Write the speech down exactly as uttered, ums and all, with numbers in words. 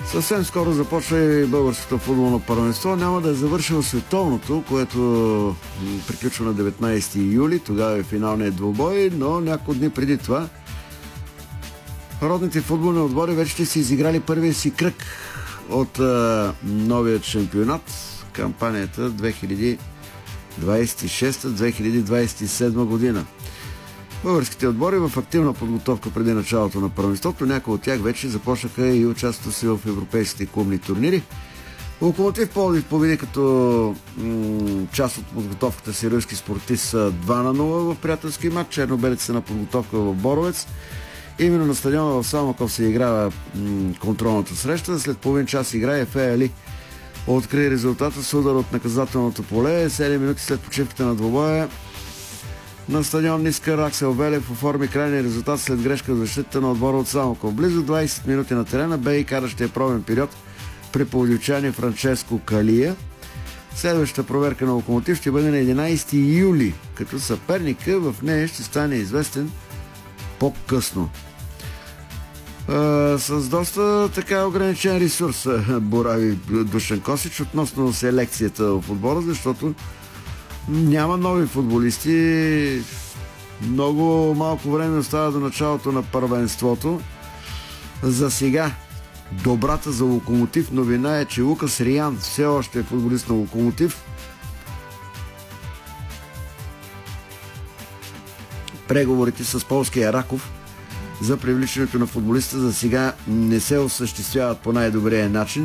Съвсем скоро започва и българското футболно първенство. Няма да е завършило световното, което приключва на деветнайсети юли. Тогава е финалният двубой, но няколко дни преди това родните футболни отбори вече ще си изиграли първия си кръг от а, новият шампионат. Кампанията две хиляди двайсет и шеста - две хиляди двайсет и седма година. Българските отбори в активна подготовка преди началото на първенството. Някои от тях вече започнаха и участват си в европейските клубни турнири. Локомотив Пловдив победи като м- част от подготовката си руски спортист два на нула в приятелски матч. Чернобелиците на подготовка в Боровец. Именно на стадиона в Самоков се играва м- контролната среща. След половин час игра Ефе Али откри резултата с удар от наказателното поле. седем минути след почивката на двубоя на стадион Искър Аксел Велев оформи крайния резултат след грешка в защита на отбора от Самоков. Близо двайсет минути на терена бе и каращия пробен период при пловдивчани Франческо Калия. Следващата проверка на Локомотив ще бъде на единайсети юли, като съперника в нея ще стане известен по-късно. Uh, с доста така ограничен ресурс борави Душан Косич относно селекцията в отбора, защото няма нови футболисти. Много малко време остава до началото на първенството. За сега добрата за Локомотив новина е, че Лукас Риан все още е футболист на Локомотив. Преговорите с полския Раков за привличането на футболиста за сега не се осъществяват по най-добрия начин.